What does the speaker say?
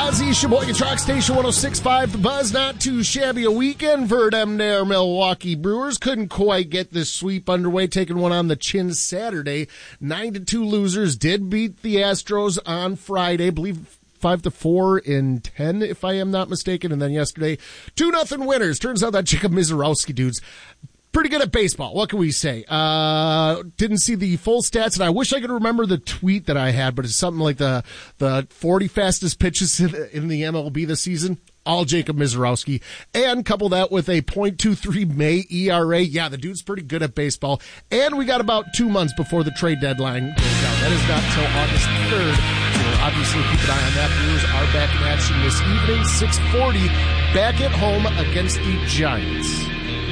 Ozzy, Sheboygan Truck Station 106.5. The Buzz, not too shabby a weekend for them there Milwaukee Brewers. Couldn't quite get this sweep underway, taking one on the chin Saturday. 9-2 losers did beat the Astros on Friday, I believe 5-4 in 10, if I am not mistaken. And then yesterday, 2-0 winners. Turns out that Jacob Misiorowski dude's pretty good at baseball. What can we say? Didn't see the full stats, and I wish I could remember the tweet that I had, but it's something like the 40 fastest pitches in the MLB this season. All Jacob Misiorowski. And couple that with a .23 May ERA. Yeah, the dude's pretty good at baseball. And we got about 2 months before the trade deadline goes down. That is not until August 3rd. So obviously keep an eye on that. Brewers are back in action this evening, 6:40, back at home against the Giants.